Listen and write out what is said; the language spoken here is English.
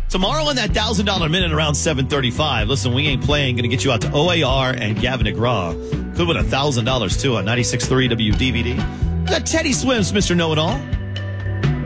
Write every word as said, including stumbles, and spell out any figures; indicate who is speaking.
Speaker 1: Tomorrow on that one thousand dollars minute around seven thirty-five. Listen, we ain't playing. Going to get you out to O A R and Gavin DeGraw. Could win one thousand dollars too on ninety-six point three W D V D. We got Teddy Swims, Mister Know-It-All.